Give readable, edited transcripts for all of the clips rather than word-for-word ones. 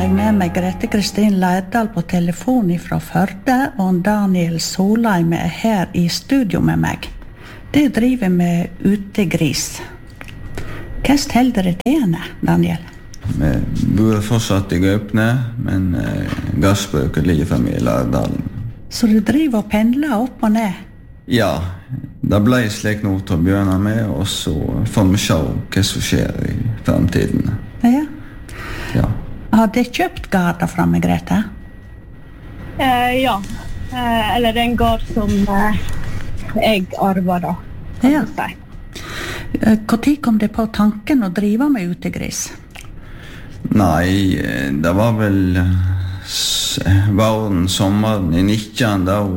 jeg med meg Grete Kristin Lærdal på telefon fra Førde, og Daniel Solheim her i studio med meg. Det driver med utegris. Hva holder det til henne, Daniel? Vi bor fortsatt i Gaupne, men gassbruket ligger fremme i Lærdalen. Så du driver og pendler opp og ned? Ja, det ble slik noe til å begynne med, og så får vi se hva som skjer i fremtiden. Ja. Ja. Har de kjøpt gårder fra meg, Grete? Ja, eller det en gård som jeg arver da. Ja. Hvor tid kom det på tanken å drive med utegris? Nei, det var vel våren, sommeren i 19, da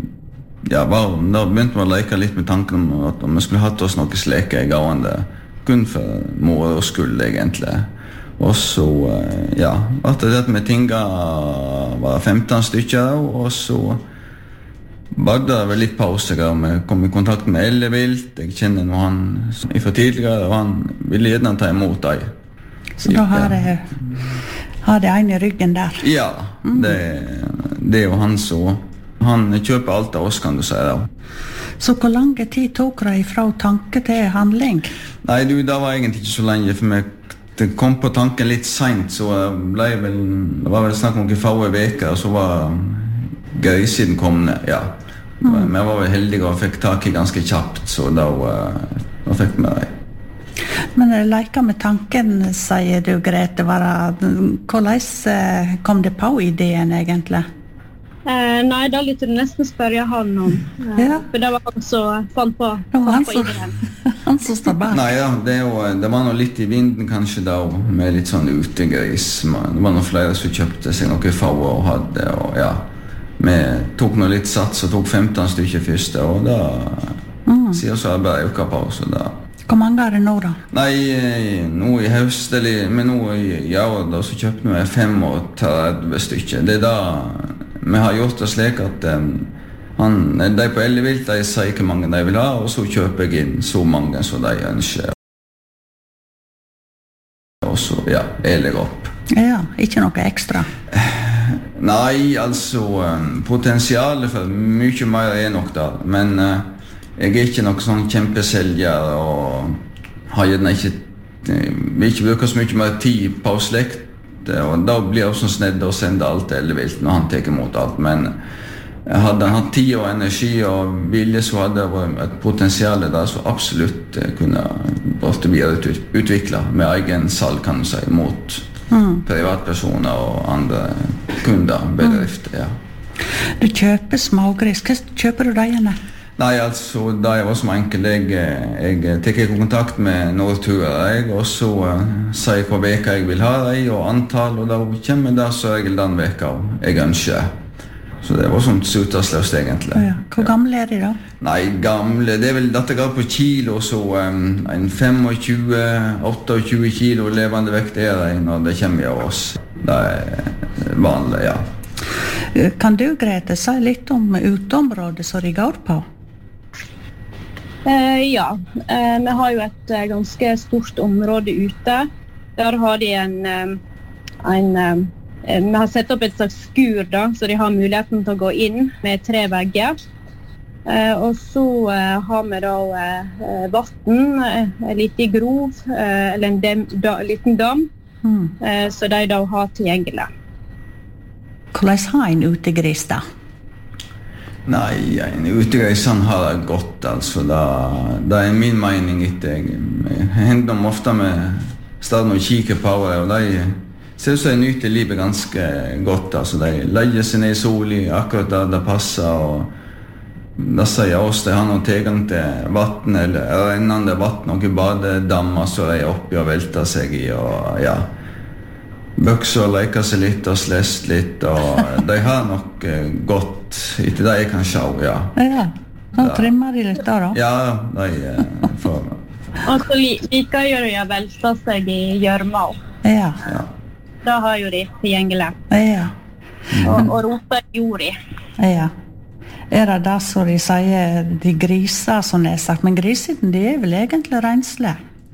begynte vi å leke litt med tanken om at vi skulle hatt oss noe sleke i gående, kun for mor og skyld egentlig. Og så, etter det med tinga var 15 stykker, og så var det vel litt pauser, og vi kom i kontakt med Ellevilt. Jeg kjenner noe han fra tidligere, og han ville gjerne ta imot deg. Så da har det en i ryggen der? Ja, det er jo han så. Han kjøper alt av oss, kan du si da. Så hvor lang tid tok det fra tanke til handling? Nei, det var egentlig ikke så lenge, for det kom på tanken litt sent, så det var vel snakk om noen få veker, og så var grisen kommende, ja. Men jeg var vel heldig og fikk tak i ganske kjapt, så da fikk vi det. Men leker med tanken, sier du, Grete, hvordan kom det på ideen egentlig? Nei, da lytte du nesten spørre han om, for det var han som fant på ideen. Han som står bak. Nei, ja, det var noe litt i vinden kanskje da, med litt sånn utegris. Det var noen flere som kjøpte seg noe få og hadde, og ja. Vi tok noe litt sats og tok 15 stykker først, og da sier så bare øka på, så da. Hvor mange er det nå da? Nei, nå i høst, men nå i år da, så kjøpte vi 35 stykker. Det da vi har gjort det slik at de på Ellevilt, de sier hvor mange de vil ha, og så kjøper jeg inn så mange som de ønsker. Og så, jeg legger opp. Ja, ikke noe ekstra? Nei, altså, potensialet for mye mer er nok da, men jeg er ikke noe sånn kjempeselger, og har gjerne vil ikke bruke så mye mer tid på slekt, og da blir jeg også snedd å sende alt til Ellevilt når han tar imot alt, men hadde han hatt tid og energi og vilje, så hadde det vært et potensial der som absolutt kunne vært videreutviklet med egen salg, kan du si, mot privatpersoner og andre kunder, bedrifter, ja. Du kjøper smågris. Hva kjøper du deg igjen? Nei, altså, da jeg var som enkel, jeg tar kontakt med Norturer, og så sier jeg hva veka jeg vil ha deg, og antall, og da kommer det så regel den veka jeg ønsker. Så det var sånt sutersløst egentlig. Ja. Hvor gamle er de da? Nei, gamle, det er vel dette går på kilo, så en 25-28 kilo levende vekt er det når det kommer av oss. Det er vanlig, ja. Kan du, Grete, si litt om uteområdet som de går på? Ja, vi har jo et ganske stort område ute. Der har de vi har sett opp et slags skur da, så de har muligheten til å gå inn med 3 vegger. Og så har vi da vatten, en liten grov, eller en liten dam, så de da har tilgjengelig. Hvordan har en utegris da? Nei, en utegris han har det godt, altså. Det er min mening etter. Jeg hender dem ofte med stadig å kikke på det, og de ser ut som de nyter livet ganske godt. Altså, de legger seg ned i solen akkurat der det passer, og da sier oss de har noen tilgang til vatten, eller rennende vatten, noen badedammer som de er oppi og velter seg i, og ja. Bøkser og leker seg litt og slest litt, og de har nok godt etter det jeg kan se, ja. Ja, da trimmer de litt da da? Ja, de får. Og så liker jo de å velte seg i gjørma. Ja. Da har jo de tilgjengelig. Ja. Og roper jord i. Ja. Er det så de sier de griser, som det er sagt, men grisene de er vel egentlig renslige?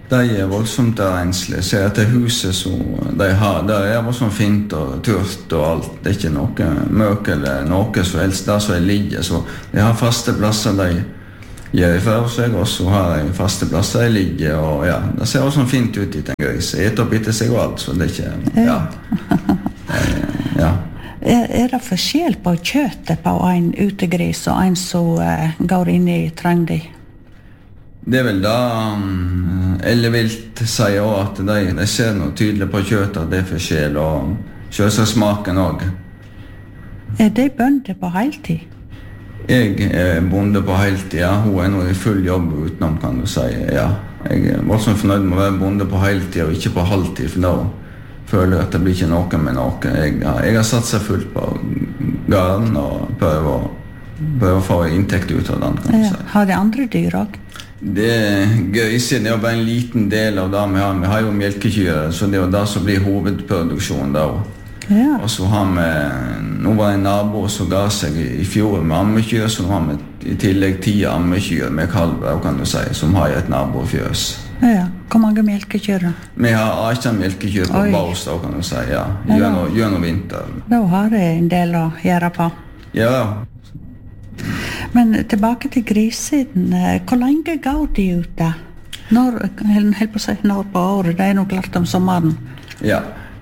De voldsomt renslige. Ser at det huset som de har, det voldsomt fint og tørt og alt. Det ikke noe møk eller noe som helst der som ligger. Så de har faste plasser de gjør for seg, og så har de faste plasser de ligger. Og ja, det ser også fint ut i den gris. Etter opp etter seg og alt, så det ikke... Ja. Ja. Det forskjell på kjøttet på en utegris og en som går inn i trangdi? Det vel da Ellevilt sier også at de ser noe tydelig på kjøttet at det forskjell, og kjøttsmaken også. De bønder på heltid? Jeg bonde på heltid, ja. Hun nå i full jobb utenom, kan du si, ja. Jeg voldsomt fornøyd med å være bonde på heltid og ikke på halvtid, for da føler jeg at det blir ikke noe med noe. Jeg har satset fullt på gården og prøver å få inntekt ut av den, kan du si. Har de andre dyr også? Grisen er jo bare en liten del av det vi har. Vi har jo melkekyr, så det er jo det som blir hovedproduksjonen da. Ja. Og så har vi, nå var det en nabo som ga seg i fjor med ammekyr, så nå har vi i tillegg 10 ammekyr med kalver, kan du si, som har et nabofjøs. Ja, hvor mange melkekyr da? Vi har 18 melkekyr på baus da, kan du si, ja, gjennom vinter. Da har jeg en del å gjøre på. Ja. Men tilbake til grissiden, hvor lenge går de ute? Når på året, det nok klart om sommeren. Ja,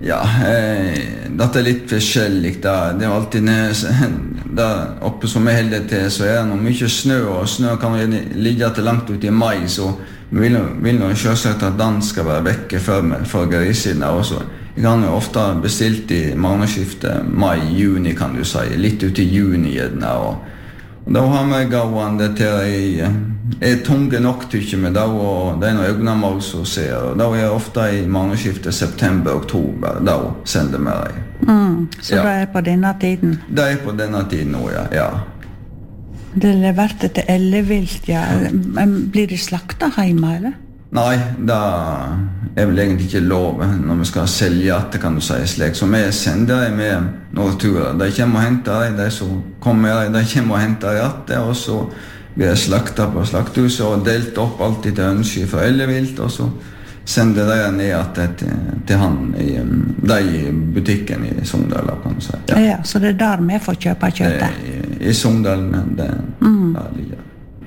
dette litt forskjellig da. Det alltid der oppe som heldig til, så det noe mye snø, og snø kan ligge til langt ut i mai, så vi vil nå selvsagt at den skal være vekke for grissiden også. Jeg kan jo ofte bestilt i månedsskiftet mai-juni, kan du si, litt ut i juni gjerne, og da har vi gående til tunge nok, tykker vi da, og det noen øyne som ser, og da er jeg ofte i månedsskiftet september-oktober, da sender vi dem. Så det på denne tiden? Det på denne tiden nå, ja. Det er vært etter ellevilt, ja. Blir de slaktet hjemme, eller? Nei, det vel egentlig ikke lov når vi skal selge at det kan du si slik. Så vi sender dem med noen turer. De kommer og henter dem, de som kommer, de kommer og henter dem, og så blir det slaktet på slakthuset og delt opp alltid til ønske for ellevilt, og så sender de ned til han i butikken i Sogndal, kan du si. Ja, så det der vi får kjøpe kjøttet? I Sogndal, det ligger.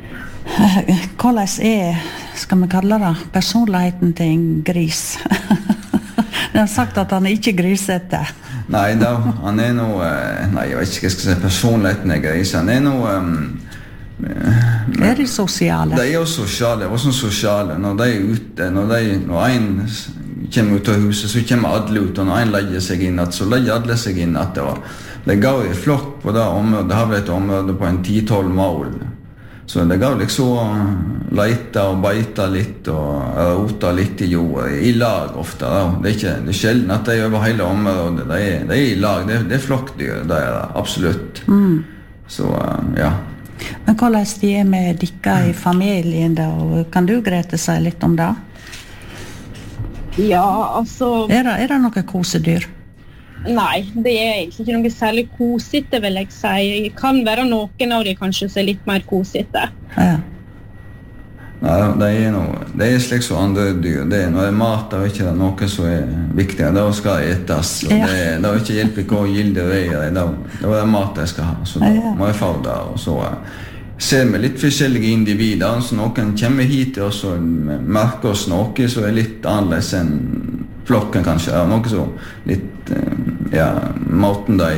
Hvordan skal vi kalle det, personligheten til en gris? De har sagt at han ikke grisete. Nei, han noe... Nei, jeg vet ikke hva jeg skal si. Personligheten er gris. Han noe... De sosiale? De jo sosiale. Hva som sosiale? Når de ute, når en kommer ut av huset, så kommer alle ut, og når en legger seg inn, så legger alle seg inn. Det går i flokk på det området. Det har vel et område på en 10-12 mål. Så det går liksom leite og beite litt og rota litt i jord, i lag ofte. Det er sjelden at de er over hele området. De er i lag, det er flokkdyr, det er det, absolutt. Så, ja. Men hvordan de er med dere i familien da? Kan du, Grete, si litt om det? Ja, altså... Er det noen kosedyr? Nei, det er egentlig ikke noe særlig kosete, vil jeg si. Det kan være noen av de kanskje som er litt mer kosete. Ja. Nei, det er slik som andre dyr. Når det er mat, det er ikke noe som er viktig. Det skal etes. Det er ikke hjelp i hvor gilde det er. Det er mat jeg skal ha, så da må jeg få det. Og så ser vi litt forskjellige individer. Så noen kommer hit til oss og merker oss noe som er litt annerledes enn flokken kanskje. Noe så litt, måten de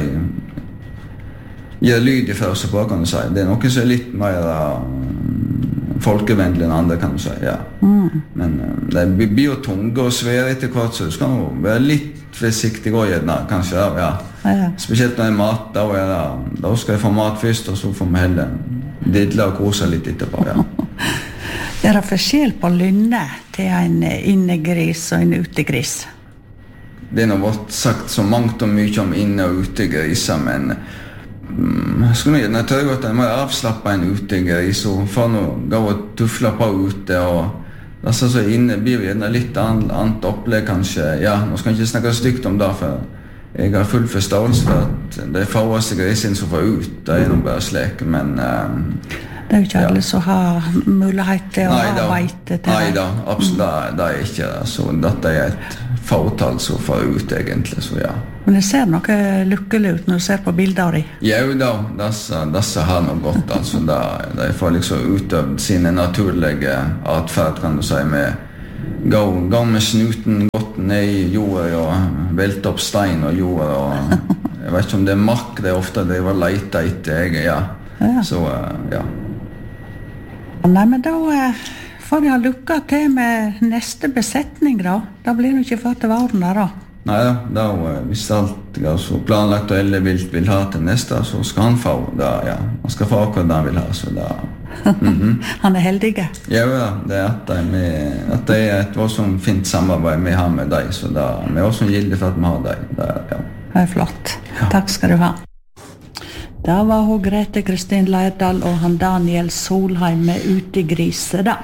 gjør lyd i for seg på, kan du si. Det er noe som er litt mer folkevennlig enn andre, kan du si, ja. Men det blir jo tunge og svære etter hvert, så du skal jo være litt forsiktig og gjerne, kanskje, ja. Spesielt når det er mat, da skal jeg få mat først, og så får vi heller didle og kose litt etterpå, ja. Er det forskjell på lynne til en innegris og en utegris? Det har vært sagt så mangt og mye om inne- og utegriser, men skulle jeg tørre at jeg må avslappe en utegris og få noe gå og tufle på ute, og så inne blir det litt annet opplegg kanskje. Ja, nå skal jeg ikke snakke stygt om det, for jeg har full forståelse for at det er fåeste grisen som får ut, det er noe bare slik, men Det jo ikke alle som har mulighet til å ha veite til Nei da, absolutt, det ikke det. Så dette et fåtall som får ut egentlig, så ja. Men det ser noe lykkelig ut når du ser på bilder i. Jo da, disse har noe godt, altså. De får liksom utøvd sine naturlige atferd, kan du si, med gå med snuten godt ned i jorda og velte opp stein og jorda, og jeg vet ikke om det makk, det ofte det var leita etter, ja. Så, ja. Nei, men da får vi ha lykka til med neste besetning, da. Da blir det ikke for til varen der, da. Nei da, hvis alt er så planlagt og alle vil ha til neste, så skal han få det, ja. Han skal få akkurat det han vil ha, så da... Han heldig. Ja, det at det et voldsomt fint samarbeid vi har med deg, så da vi også gilder for at vi har deg. Det flott. Ja. Takk skal du ha. Da var hun Grete Kristin Leirdal og han Daniel Solheim med Utegrise da.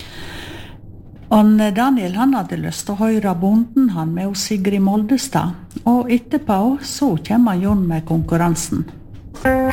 Og Daniel han hadde lyst til å høre bonden han med Sigrid Moldestad, og etterpå så kommer Jon med konkurransen.